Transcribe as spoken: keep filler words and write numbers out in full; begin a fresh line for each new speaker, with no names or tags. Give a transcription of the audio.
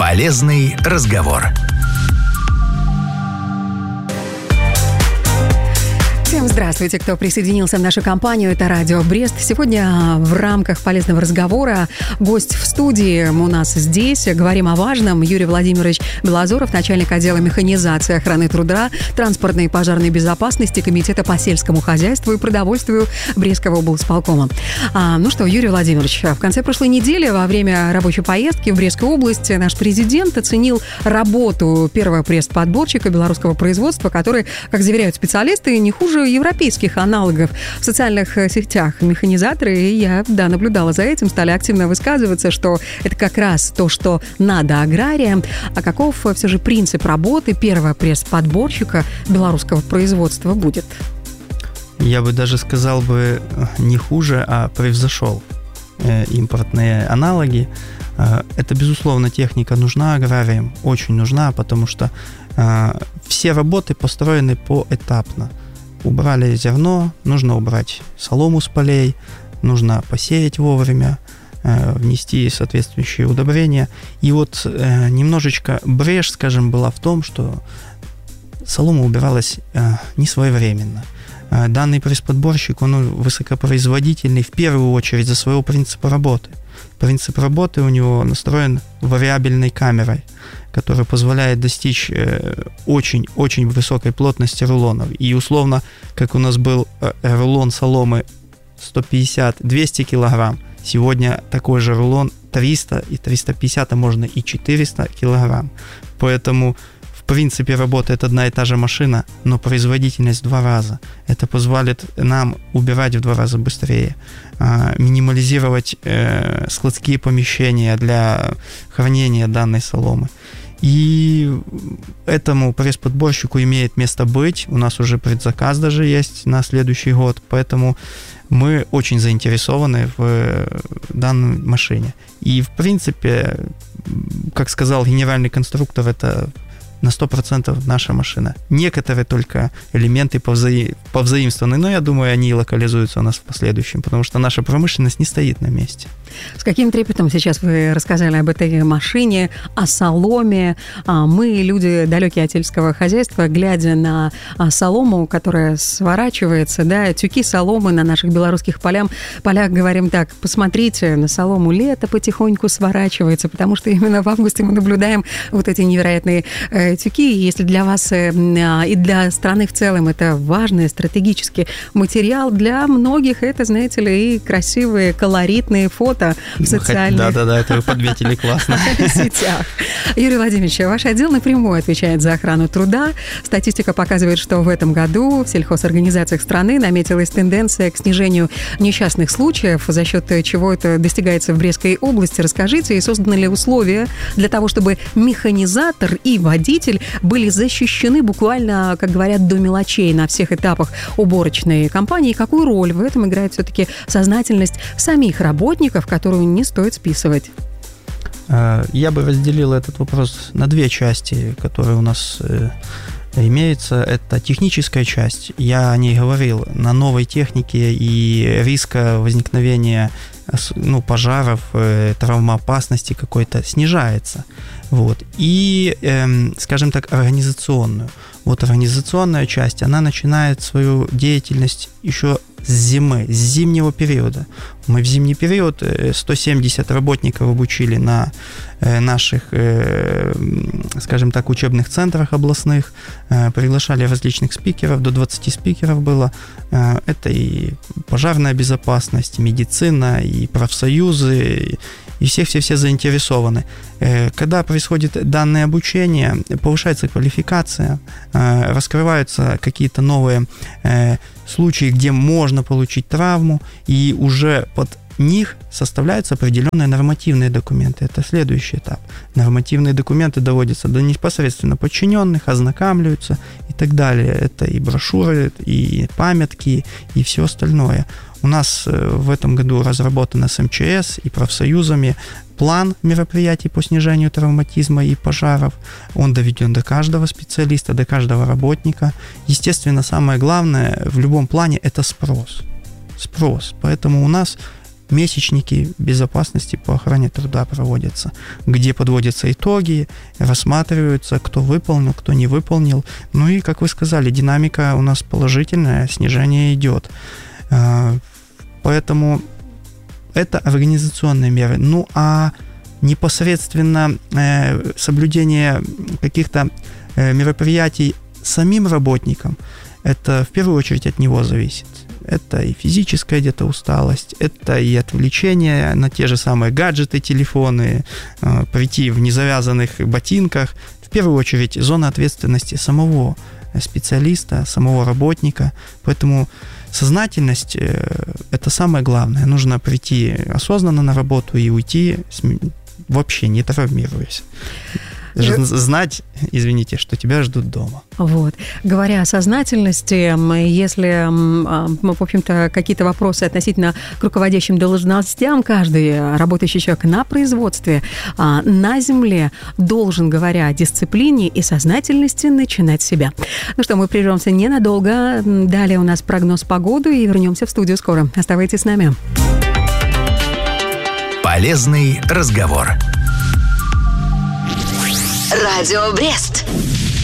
Полезный разговор.
Всем здравствуйте, кто присоединился в нашу компанию. Это Радио Брест. Сегодня в рамках полезного разговора гость в студии у нас здесь. Говорим о важном. Юрий Владимирович Белозоров, начальник отдела механизации, охраны труда, транспортной и пожарной безопасности Комитета по сельскому хозяйству и продовольствию Брестского облсполкома. А, ну что, Юрий Владимирович, в конце прошлой недели во время рабочей поездки в Брестской области наш президент оценил работу первого пресс-подборщика белорусского производства, который, как заверяют специалисты, не хуже европейских аналогов в социальных сетях. Механизаторы, и я, да, наблюдала за этим, стали активно высказываться, что это как раз то, что надо аграриям. А каков все же принцип работы первого пресс-подборщика белорусского производства будет?
Я бы даже сказал бы не хуже, а превзошел импортные аналоги. Это, безусловно, техника нужна аграриям, очень нужна, потому что все работы построены поэтапно. Убрали зерно, нужно убрать солому с полей, нужно посеять вовремя, э, внести соответствующие удобрения. И вот э, немножечко брешь, скажем, была в том, что солома убиралась э, не своевременно. Э, данный пресс-подборщик, он высокопроизводительный в первую очередь за своего принципа работы. Принцип работы у него настроен вариабельной камерой, которая позволяет достичь очень-очень высокой плотности рулонов. И условно, как у нас был рулон соломы сто пятьдесят - двести килограмм, сегодня такой же рулон триста и триста пятьдесят, а можно и четыреста килограмм. Поэтому в принципе работает одна и та же машина, но производительность в два раза. Это позволит нам убирать в два раза быстрее, минимализировать складские помещения для хранения данной соломы. И этому пресс-подборщику имеет место быть. У нас уже предзаказ даже есть на следующий год, поэтому мы очень заинтересованы в данной машине. И в принципе, как сказал генеральный конструктор, это на сто процентов наша машина. Некоторые только элементы повзаи... повзаимствованы, но я думаю, они локализуются у нас в последующем, потому что наша промышленность не стоит на месте.
С каким трепетом сейчас вы рассказали об этой машине, о соломе. Мы, люди далекие от сельского хозяйства, глядя на солому, которая сворачивается, да, тюки соломы на наших белорусских полях, полях, говорим так: посмотрите на солому, лето потихоньку сворачивается, потому что именно в августе мы наблюдаем вот эти невероятные тюки. Если для вас и для страны в целом это важный стратегический материал, для многих это, знаете ли, и красивые, колоритные фото в социальных
Да-да-да, это вы подметили классно.
сетях. Юрий Владимирович, ваш отдел напрямую отвечает за охрану труда. Статистика показывает, что в этом году в сельхозорганизациях страны наметилась тенденция к снижению несчастных случаев, за счет чего это достигается в Брестской области. Расскажите, и созданы ли условия для того, чтобы механизатор и водитель были защищены буквально, как говорят, до мелочей на всех этапах уборочной кампании? И какую роль в этом играет все-таки сознательность самих работников, которую не стоит списывать?
Я бы разделил этот вопрос на две части, которые у нас имеются. Это техническая часть. Я о ней говорил. На новой технике и риска возникновения, ну, пожаров, травмоопасности какой-то снижается. Вот. И, эм, скажем так, организационную. Вот организационная часть, она начинает свою деятельность еще с зимы, с зимнего периода. Мы в зимний период сто семьдесят работников обучили на наших, скажем так, учебных центрах областных, приглашали различных спикеров, до двадцати спикеров было. Это и пожарная безопасность, медицина, и профсоюзы, и все-все-все заинтересованы. Когда происходит данное обучение, повышается квалификация, раскрываются какие-то новые случаи, где можно получить травму, и уже под них составляются определенные нормативные документы. Это следующий этап. Нормативные документы доводятся до непосредственно подчиненных, ознакомливаются и так далее. Это и брошюры, и памятки, и все остальное. У нас в этом году разработан с эм че эс и профсоюзами план мероприятий по снижению травматизма и пожаров. Он доведен до каждого специалиста, до каждого работника. Естественно, самое главное в любом плане – это спрос. Спрос. Поэтому у нас месячники безопасности по охране труда проводятся, где подводятся итоги, рассматриваются, кто выполнил, кто не выполнил. Ну и, как вы сказали, динамика у нас положительная, снижение идет. Поэтому это организационные меры. Ну а непосредственно соблюдение каких-то мероприятий самим работникам, это в первую очередь от него зависит. Это и физическая где-то усталость, это и отвлечение на те же самые гаджеты, телефоны, прийти в незавязанных ботинках. В первую очередь зона ответственности самого специалиста, самого работника. Поэтому сознательность – это самое главное. Нужно прийти осознанно на работу и уйти вообще не травмируясь. Знать, извините, что тебя ждут дома.
Вот. Говоря о сознательности, если, в общем-то, какие-то вопросы относительно к руководящим должностям, каждый работающий человек на производстве, на земле должен, говоря о дисциплине и сознательности, начинать с себя. Ну что, мы прервемся ненадолго. Далее у нас прогноз погоды и вернемся в студию скоро. Оставайтесь с нами.
Полезный разговор.
Радио Брест.